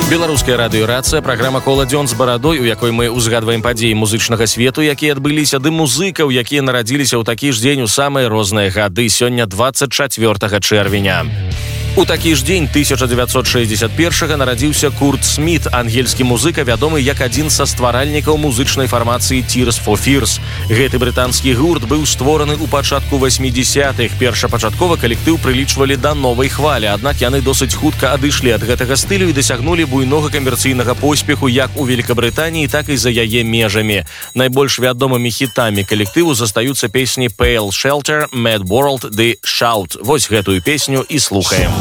Беларуская радыёрацыя, праграма «Кола дзён з барадой», у якой мы ўзгадваем падзеі музычнага свету, якія адбыліся, ды музыкаў, якія нарадзіліся ў такі ж дзень у самыя розныя гады, сёння 24 чэрвеня. У такі ж дзень 1961 нарадзіўся Курт Сміт, ангельскі музыка, вядомы як адзін са стваральнікаў музычнай фармацыі Tears for Fears. Гэты брытанскі гурт быў створаны ў пачатку 80-х. Першапачаткова калектыў прылічвалі да новай хвалі, аднак яны досыць хутка адышлі ад гэтага стылю і дасягнулі буйнога камерцыйнага поспеху як у Великабрытаніі, так і за яе межамі. Найбольш вядомымі хітамі калектыву застаюцца песні Pale Shelter, Mad World ды Shout. Вось гэтую песню і слухаем.